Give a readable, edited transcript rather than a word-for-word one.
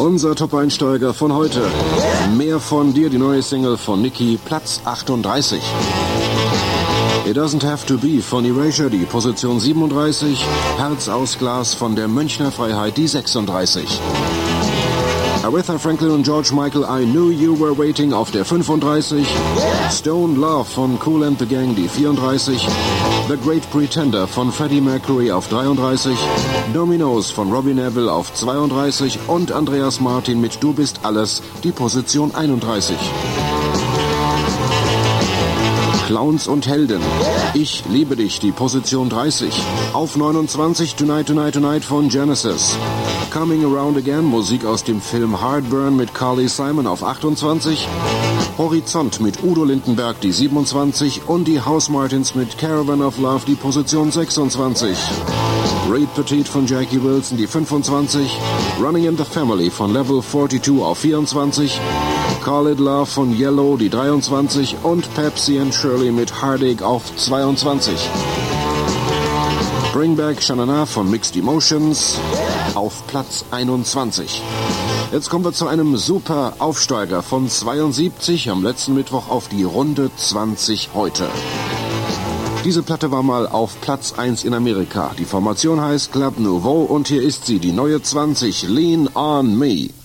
Unser Top-Einsteiger von heute. Mehr von dir, die neue Single von Nicki, Platz 38. It Doesn't Have to Be von Erasure, die Position 37. Herz aus Glas von der Münchner Freiheit, die 36. Aretha Franklin und George Michael, I Knew You Were Waiting auf der 35. Stone Love von Kool and the Gang, die 34. The Great Pretender von Freddie Mercury auf 33. Dominoes von Robbie Neville auf 32. Und Andreas Martin mit Du bist alles, die Position 31. Clowns und Helden. Ich liebe dich, die Position 30. Auf 29 Tonight, Tonight, Tonight von Genesis. Coming Around Again, Musik aus dem Film Heartburn mit Carly Simon auf 28. Horizont mit Udo Lindenberg, die 27. Und die House Martins mit Caravan of Love, die Position 26. Reed Petite von Jackie Wilson, die 25. Running in the Family von Level 42 auf 24. Call It Love von Yellow, die 23. Und Pepsi and Shirley mit Heartache auf 22. Bring Back Shanana von Mixed Emotions auf Platz 21. Jetzt kommen wir zu einem super Aufsteiger von 72 am letzten Mittwoch auf die Runde 20 heute. Diese Platte war mal auf Platz 1 in Amerika. Die Formation heißt Club Nouveau und hier ist sie, die neue 20, Lean on Me.